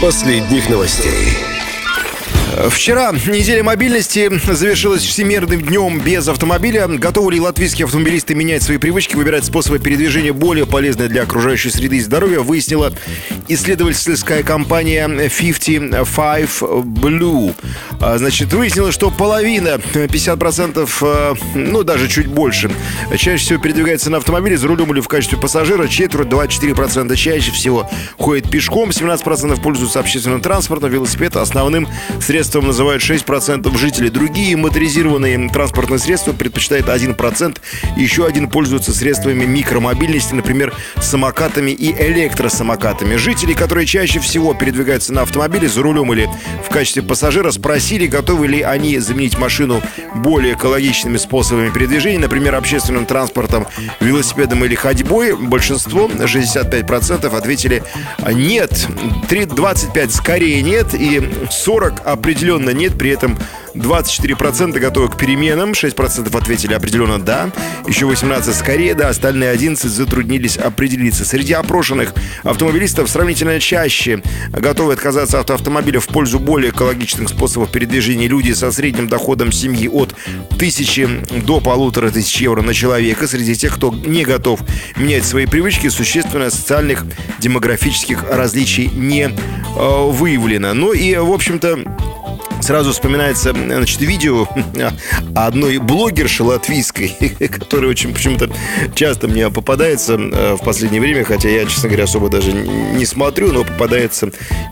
последних новостей. Вчера неделя мобильности завершилась Всемирным днем без автомобиля. Готовы ли латвийские автомобилисты менять свои привычки, выбирать способы передвижения более полезные для окружающей среды и здоровья, выяснила исследовательская компания 55 Blue. Значит, выяснилось, что половина, 50%, ну даже чуть больше, чаще всего передвигается на автомобиле за рулем или в качестве пассажира, четверть, 24% чаще всего ходит пешком, 17% пользуются общественным транспортом, велосипед основным средством называют 6% жителей. Другие моторизированные транспортные средства предпочитает 1%. Еще один пользуются средствами микромобильности, например, самокатами и электросамокатами. Жители, которые чаще всего передвигаются на автомобиле за рулем или в качестве пассажира, спросили, готовы ли они заменить машину более экологичными способами передвижения, например, общественным транспортом, велосипедом или ходьбой. Большинство, 65%, ответили нет, 25% скорее нет и 40% определенно нет, при этом 24% готовы к переменам, 6% ответили определенно да, еще 18% скорее да, остальные 11% затруднились определиться. Среди опрошенных автомобилистов сравнительно чаще готовы отказаться от автомобиля в пользу более экологичных способов передвижения люди со средним доходом семьи от 1000 до 1500 евро на человека. Среди тех, кто не готов менять свои привычки, существенно социальных демографических различий не выявлено. Ну и, в общем-то, сразу вспоминается, значит, видео одной блогерши латвийской, которая очень почему-то часто мне попадается в последнее время, хотя я, честно говоря, особо даже не смотрю, но попадается.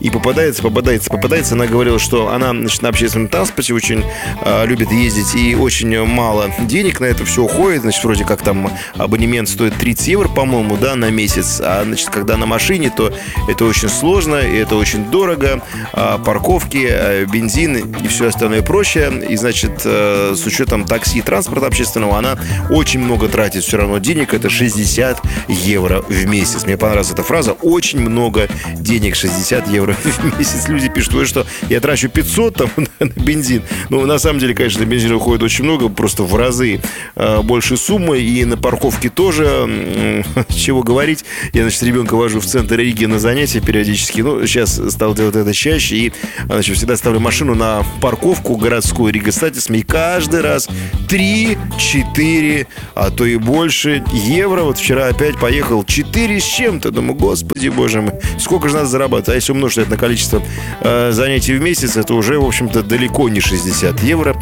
Она говорила, что она, значит, на общественном транспорте очень любит ездить и очень мало денег на это все уходит. Значит, вроде как там абонемент стоит 30 евро, по-моему, да, на месяц. А, значит, когда на машине, то это очень сложно, и это очень дорого. Парковки, бензин и все остальное прочее. И, значит, с учетом такси и транспорта общественного, она очень много тратит все равно денег. Это 60 евро в месяц. Мне понравилась эта фраза. Очень много денег, 60 евро в месяц. Люди пишут, вы что, я трачу 500 там на бензин. Ну, на самом деле, конечно, на бензин уходит очень много, просто в разы больше суммы. И на парковке тоже, чего говорить. Я, значит, ребенка вожу в центр Риги на занятия периодически. Ну, сейчас стал делать это чаще. И, значит, всегда ставлю машину на парковку городскую Рига Статисми, и каждый раз 3-4, а то и больше евро. Вот вчера опять поехал 4 с чем-то. Думаю, господи, боже мой, сколько же надо зарабатывать? А если умножить это на количество занятий в месяц, это уже, в общем-то, далеко не 60 евро.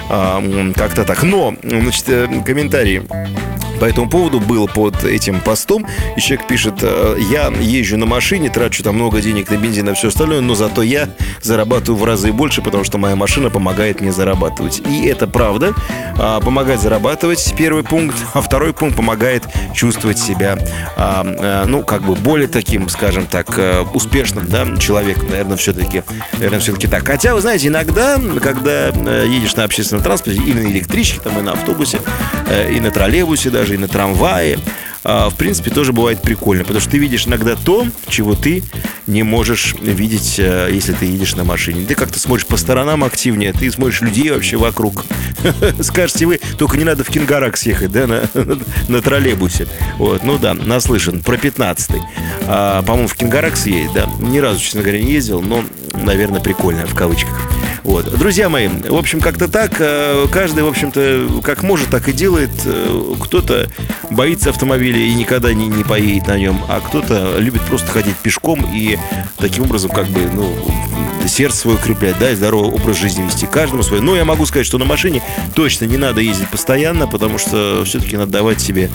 Как-то так. Но, значит, комментарий по этому поводу был под этим постом. И человек пишет: я езжу на машине, трачу там много денег на бензин и все остальное, но зато я зарабатываю в разы больше, потому что моя машина помогает мне зарабатывать. И это правда. Помогает зарабатывать, первый пункт. А второй пункт — помогает чувствовать себя, ну, как бы более таким, скажем так, успешным, да, человеком. Наверное, все-таки так. Хотя, вы знаете, иногда, когда едешь на общественном транспорте, и на электричке, там, и на автобусе, и на троллейбусе даже, и на трамвае, в принципе, тоже бывает прикольно, потому что ты видишь иногда то, чего ты не можешь видеть, если ты едешь на машине. Ты как-то смотришь по сторонам активнее, ты смотришь людей вообще вокруг. Скажете вы, только не надо в Кингаракс ехать, да, на троллейбусе. Вот, ну да, наслышан. Про 15-й. По-моему, в Кингаракс едет, да. Ни разу, честно говоря, не ездил, но, наверное, прикольно, в кавычках. Вот. Друзья мои, в общем, как-то так. Каждый, в общем-то, как может, так и делает. Кто-то боится автомобиля и никогда не поедет на нем, а кто-то любит просто ходить пешком и таким образом, как бы, ну, сердце свое укреплять, да, и здоровый образ жизни вести. Каждому свой. Но я могу сказать, что на машине точно не надо ездить постоянно, потому что все-таки надо давать себе,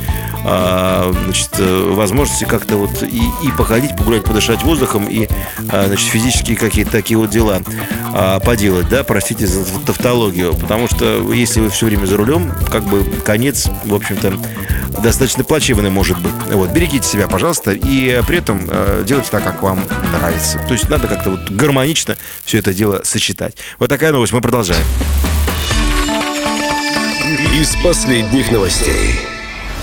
значит, возможности как-то вот и походить, погулять, подышать воздухом, и, значит, физические какие-то такие вот дела поделать, да, простите за тавтологию, потому что если вы все время за рулем, как бы конец, в общем-то, достаточно плачевный может быть. Вот, берегите себя, пожалуйста, и при этом делайте так, как вам нравится. То есть надо как-то вот гармонично все это дело сочетать. Вот такая новость, мы продолжаем. Из последних новостей.